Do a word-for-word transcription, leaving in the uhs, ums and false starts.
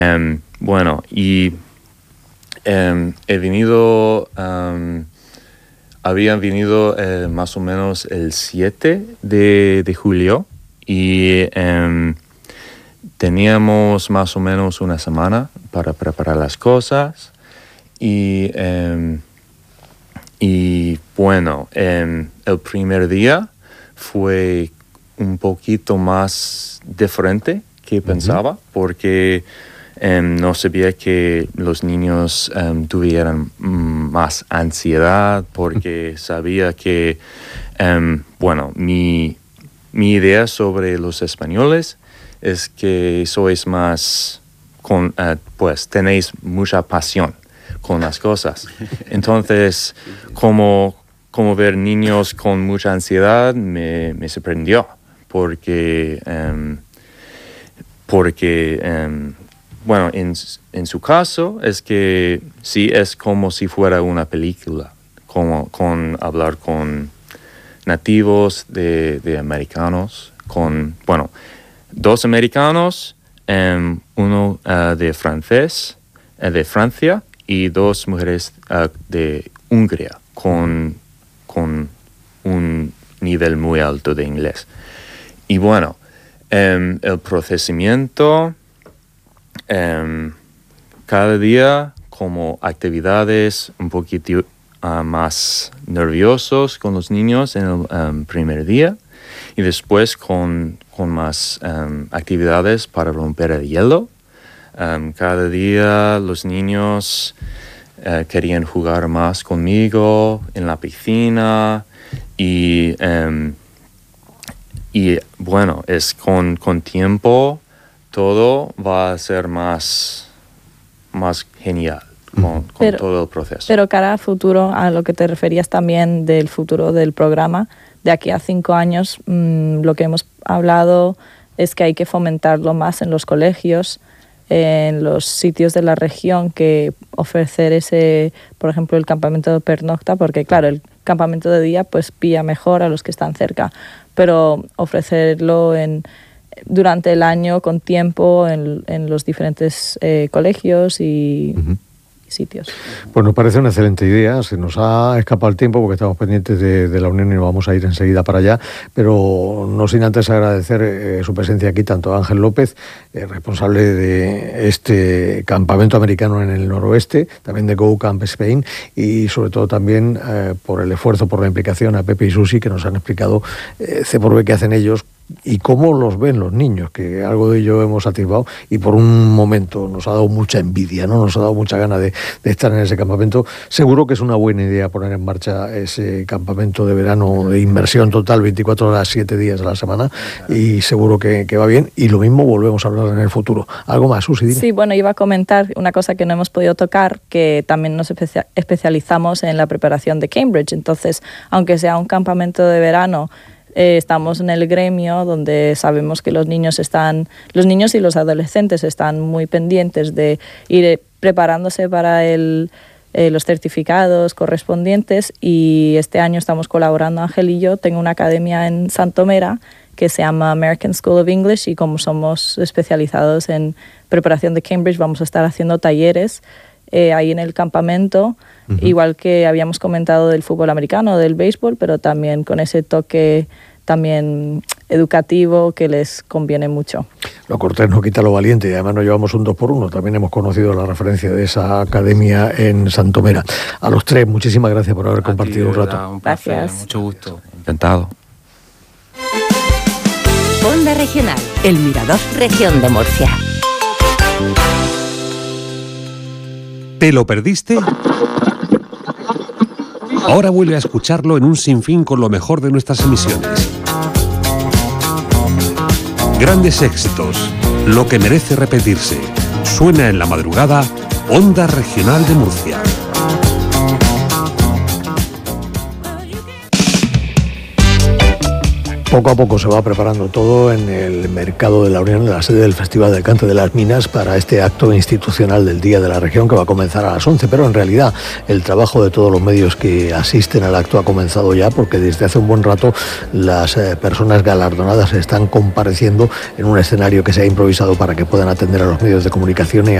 Um, bueno, y um, he venido, um, había venido eh, más o menos el siete de, de julio y um, teníamos más o menos una semana para preparar las cosas y, um, y bueno, um, el primer día fue un poquito más diferente que uh-huh. pensaba porque um, no sabía que los niños um, tuvieran um, más ansiedad porque uh-huh. sabía que, um, bueno, mi, mi idea sobre los españoles es que sois más, con, uh, pues tenéis mucha pasión con las cosas. Entonces, como, como ver niños con mucha ansiedad me, me sorprendió, porque, um, porque um, bueno, en, en su caso es que sí es como si fuera una película, como con hablar con nativos de, de americanos, con, bueno, dos americanos, um, uno uh, de francés, uh, de Francia, y dos mujeres uh, de Hungría, con, con un nivel muy alto de inglés. Y bueno, um, el procesamiento, um, cada día como actividades un poquito uh, más nerviosos con los niños en el um, primer día, y después con, con más um, actividades para romper el hielo. Um, cada día los niños uh, querían jugar más conmigo en la piscina y, um, y bueno, es con, con tiempo todo va a ser más, más genial. Con, con pero, todo el proceso. Pero cara al futuro, a lo que te referías también del futuro del programa, de aquí a cinco años, mmm, lo que hemos hablado es que hay que fomentarlo más en los colegios, en los sitios de la región, que ofrecer ese, por ejemplo, el campamento de pernocta, porque claro, el campamento de día pues pilla mejor a los que están cerca, pero ofrecerlo en durante el año con tiempo en, en los diferentes eh, colegios y... Uh-huh. sitios. Pues nos parece una excelente idea. Se nos ha escapado el tiempo porque estamos pendientes de, de la Unión y nos vamos a ir enseguida para allá, pero no sin antes agradecer eh, su presencia aquí, tanto a Ángel López, eh, responsable de este campamento americano en el noroeste, también de Go Camp Spain, y sobre todo también eh, por el esfuerzo, por la implicación a Pepe y Susi, que nos han explicado eh, C por B qué hacen ellos y cómo los ven los niños, que algo de ello hemos atisbado y por un momento nos ha dado mucha envidia, ¿no? Nos ha dado mucha gana de, de estar en ese campamento. Seguro que es una buena idea poner en marcha ese campamento de verano de inmersión total, veinticuatro horas, siete días a la semana, y seguro que, que va bien, y lo mismo volvemos a hablar en el futuro. ¿Algo más, Susi? Dime. Sí, bueno, iba a comentar una cosa que no hemos podido tocar, que también nos especia- especializamos en la preparación de Cambridge. Entonces, aunque sea un campamento de verano, Eh, estamos en el gremio donde sabemos que los niños están, los niños y los adolescentes están muy pendientes de ir preparándose para el, eh, los certificados correspondientes, y este año estamos colaborando, Ángel y yo. Tengo una academia en Santomera que se llama American School of English, y como somos especializados en preparación de Cambridge, vamos a estar haciendo talleres eh, ahí en el campamento. Uh-huh. Igual que habíamos comentado del fútbol americano, del béisbol, pero también con ese toque también educativo que les conviene mucho. Lo cortés no quita lo valiente, y además nos llevamos un dos por uno. También hemos conocido la referencia de esa academia en Santomera. A los tres, muchísimas gracias por haber a compartido ti, un rato. Un placer, gracias. Mucho gusto. Encantado. Onda Regional, El Mirador, Región de Murcia. ¿Te lo perdiste? Ahora vuelve a escucharlo en un sinfín con lo mejor de nuestras emisiones. Grandes éxitos, lo que merece repetirse. Suena en la madrugada, Onda Regional de Murcia. Poco a poco se va preparando todo en el Mercado de la Unión, en la sede del Festival del Cante de las Minas, para este acto institucional del Día de la Región que va a comenzar a las once, pero en realidad el trabajo de todos los medios que asisten al acto ha comenzado ya, porque desde hace un buen rato las eh, personas galardonadas están compareciendo en un escenario que se ha improvisado para que puedan atender a los medios de comunicación y